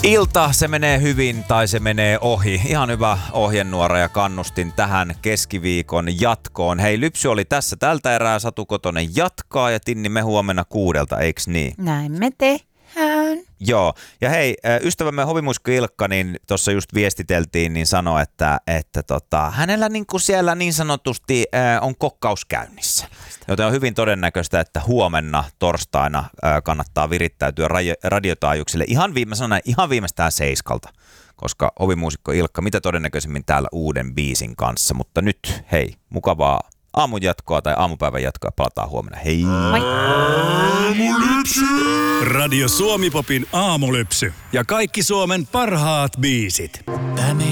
Ilta, se menee hyvin tai se menee ohi. Ihan hyvä ohjenuora ja kannustin tähän keskiviikon jatkoon. Hei, Lypsy oli tässä tältä erää, Satu Kotonen jatkaa ja Tinni me huomenna 6, eiks niin? Näin me tehdään. Joo, ja hei, ystävämme Hovimuiskko Ilkka, niin tuossa just viestiteltiin, niin sanoi, että hänellä niin kuin siellä niin sanotusti on kokkaus käynnissä. Joten on hyvin todennäköistä, että huomenna torstaina kannattaa virittäytyä radiotaajuuksille ihan viimeistään 7, koska Hovimuusikko Ilkka mitä todennäköisemmin täällä uuden biisin kanssa. Mutta nyt, hei, mukavaa aamun jatkoa tai aamupäivän jatkoa. Palataan huomenna. Hei! Aamulypsy! Radio Suomi-popin aamulypsy. Ja kaikki Suomen parhaat biisit.